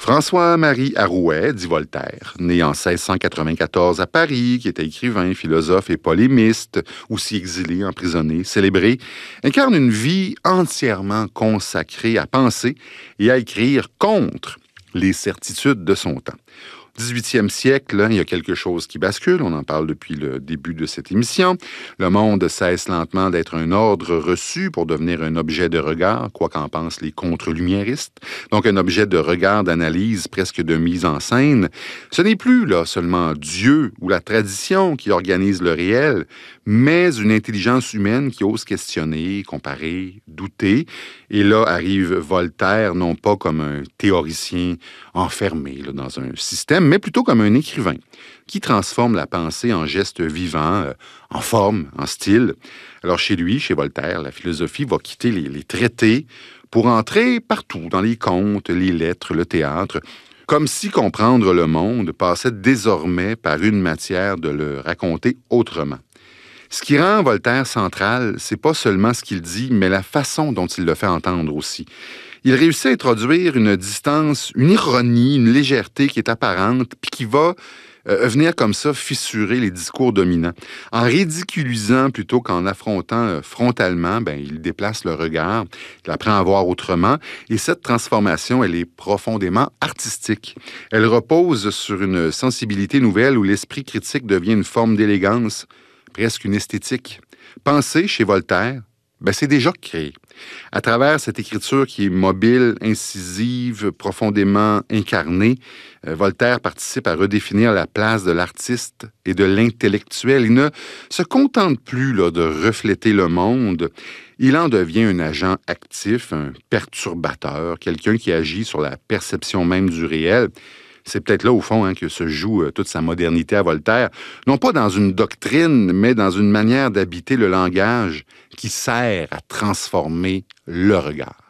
François-Marie Arouet, dit Voltaire, né en 1694 à Paris, qui était écrivain, philosophe et polémiste, aussi exilé, emprisonné, célébré, incarne une vie entièrement consacrée à penser et à écrire contre les certitudes de son temps. Au 18e siècle, il y a quelque chose qui bascule, on en parle depuis le début de cette émission. Le monde cesse lentement d'être un ordre reçu pour devenir un objet de regard, quoi qu'en pensent les contre-lumiéristes. Donc un objet de regard, d'analyse, presque de mise en scène. Ce n'est plus là seulement Dieu ou la tradition qui organise le réel, mais une intelligence humaine qui ose questionner, comparer, douter. Et là arrive Voltaire, non pas comme un théoricien enfermé là, dans un système, mais plutôt comme un écrivain qui transforme la pensée en geste vivant, en forme, en style. Alors chez lui, chez Voltaire, la philosophie va quitter les traités pour entrer partout, dans les contes, les lettres, le théâtre, comme si comprendre le monde passait désormais par une matière de le raconter autrement. Ce qui rend Voltaire central, c'est pas seulement ce qu'il dit, mais la façon dont il le fait entendre aussi. Il réussit à introduire une distance, une ironie, une légèreté qui est apparente, puis qui va venir comme ça fissurer les discours dominants. En ridiculisant plutôt qu'en affrontant frontalement, il déplace le regard, il apprend à voir autrement, et cette transformation, elle est profondément artistique. Elle repose sur une sensibilité nouvelle où l'esprit critique devient une forme d'élégance, presque une esthétique. Penser, chez Voltaire, c'est déjà créé. À travers cette écriture qui est mobile, incisive, profondément incarnée, Voltaire participe à redéfinir la place de l'artiste et de l'intellectuel. Il ne se contente plus là, de refléter le monde. Il en devient un agent actif, un perturbateur, quelqu'un qui agit sur la perception même du réel. C'est peut-être là, au fond, que se joue toute sa modernité à Voltaire. Non pas dans une doctrine, mais dans une manière d'habiter le langage qui sert à transformer le regard.